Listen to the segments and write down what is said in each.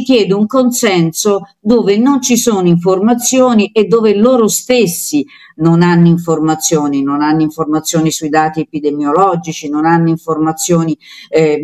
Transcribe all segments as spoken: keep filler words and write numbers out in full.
chiede un consenso dove non ci sono informazioni e dove loro stessi non hanno informazioni, non hanno informazioni sui dati epidemiologici, non hanno informazioni eh,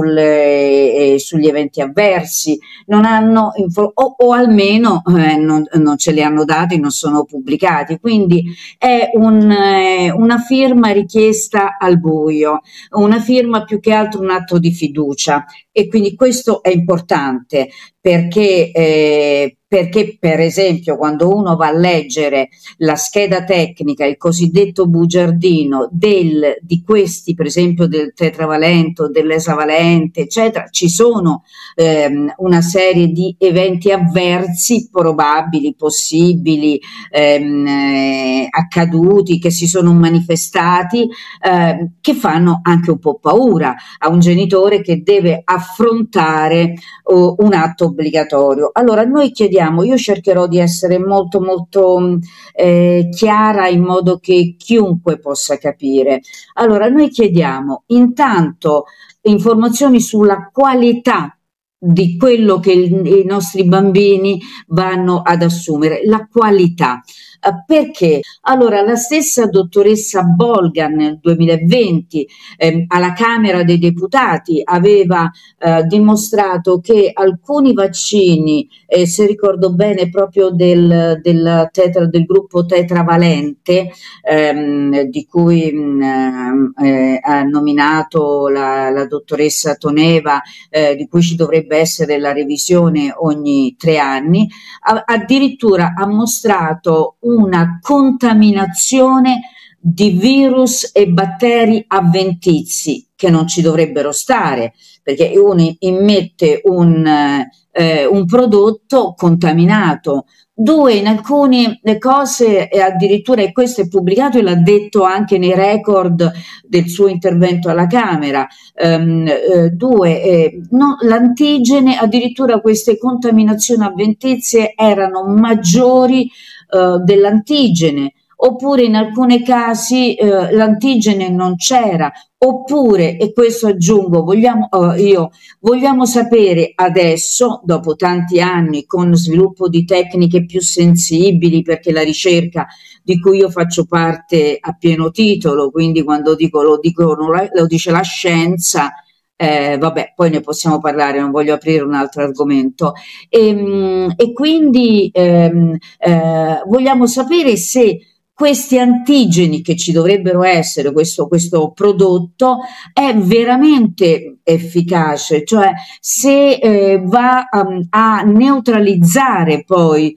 sulle, eh, sugli eventi avversi, non hanno o, o almeno eh, non, non ce li hanno dati, non sono pubblicati. Quindi è un, eh, una firma richiesta al buio, una firma più che altro un atto di fiducia, e quindi questo è importante perché eh, perché per esempio quando uno va a leggere la scheda tecnica, il cosiddetto bugiardino del, di questi, per esempio del tetravalente o dell'esavalente, eccetera, ci sono ehm, una serie di eventi avversi probabili, possibili, ehm, eh, accaduti, che si sono manifestati, eh, che fanno anche un po' paura a un genitore che deve affrontare oh, un atto obbligatorio. Allora noi chiediamo, io cercherò di essere molto molto eh, chiara in modo che chiunque possa capire. Allora noi chiediamo intanto informazioni sulla qualità di quello che il, i nostri bambini vanno ad assumere, la qualità. Uh, perché? Allora la stessa dottoressa Bolgan nel duemilaventi eh, alla Camera dei Deputati aveva eh, dimostrato che alcuni vaccini, eh, se ricordo bene proprio del, del, tetra, del gruppo tetravalente, ehm, di cui mh, eh, ha nominato la, la dottoressa Toneva, eh, di cui ci dovrebbe essere la revisione ogni tre anni, a, addirittura ha mostrato una contaminazione di virus e batteri avventizi che non ci dovrebbero stare, perché uno immette un, eh, un prodotto contaminato. Due, in alcune cose addirittura, e questo è pubblicato e l'ha detto anche nei record del suo intervento alla Camera, ehm, eh, due, eh, no, l'antigene, addirittura queste contaminazioni avventizie erano maggiori Uh, dell'antigene, oppure in alcuni casi uh, l'antigene non c'era, oppure, e questo aggiungo, vogliamo, uh, io, vogliamo sapere adesso, dopo tanti anni, con sviluppo di tecniche più sensibili, perché la ricerca di cui io faccio parte a pieno titolo, quindi quando dico lo, dico, lo dice la scienza, Eh, vabbè, poi ne possiamo parlare, non voglio aprire un altro argomento. E, e quindi ehm, eh, vogliamo sapere se questi antigeni che ci dovrebbero essere, questo, questo prodotto è veramente efficace, cioè se eh, va um, a neutralizzare poi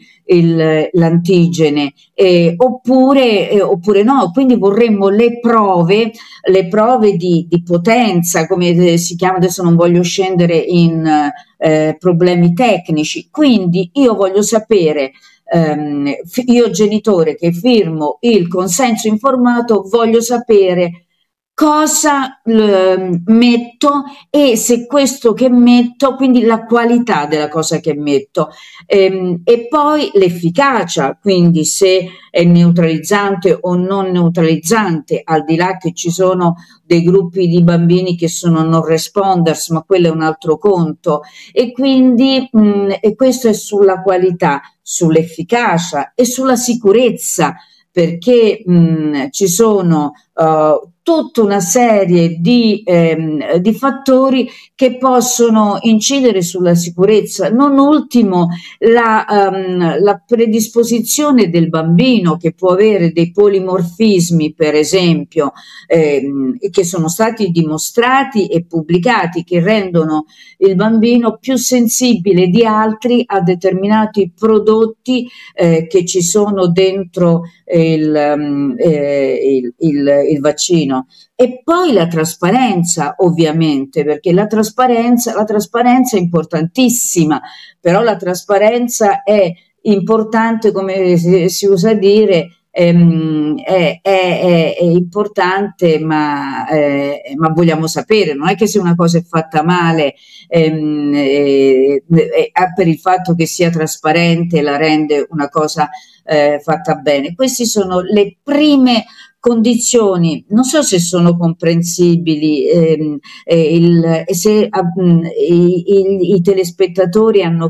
l'antigene eh, oppure, eh, oppure no. Quindi vorremmo le prove, le prove di, di potenza, come si chiama, adesso non voglio scendere in eh, problemi tecnici. Quindi io voglio sapere, ehm, io genitore che firmo il consenso informato, voglio sapere cosa eh, metto e se questo che metto, quindi la qualità della cosa che metto, ehm, e poi l'efficacia, quindi se è neutralizzante o non neutralizzante, al di là che ci sono dei gruppi di bambini che sono non responders, ma quello è un altro conto, e quindi mh, e questo è sulla qualità, sull'efficacia e sulla sicurezza, perché mh, ci sono uh, tutta una serie di, ehm, di fattori che possono incidere sulla sicurezza, non ultimo la, um, la predisposizione del bambino, che può avere dei polimorfismi, per esempio, ehm, che sono stati dimostrati e pubblicati, che rendono il bambino più sensibile di altri a determinati prodotti eh, che ci sono dentro il, um, eh, il, il, il vaccino. E poi la trasparenza, ovviamente, perché la trasparenza, la trasparenza è importantissima, però la trasparenza è importante, come si, si usa dire, ehm, è, è, è, è importante, ma, eh, ma vogliamo sapere, non è che se una cosa è fatta male, ehm, eh, eh, per il fatto che sia trasparente la rende una cosa eh, fatta bene. Queste sono le prime condizioni, non so se sono comprensibili, ehm, eh, il, se ah, mh, i, i, i telespettatori hanno